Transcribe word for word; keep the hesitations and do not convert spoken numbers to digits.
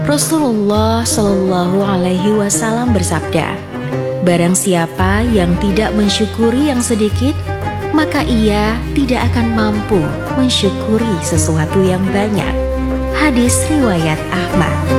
Rasulullah Shallallahu Alaihi Wasallam bersabda, barang siapa yang tidak mensyukuri yang sedikit, maka ia tidak akan mampu mensyukuri sesuatu yang banyak. Hadis riwayat Ahmad.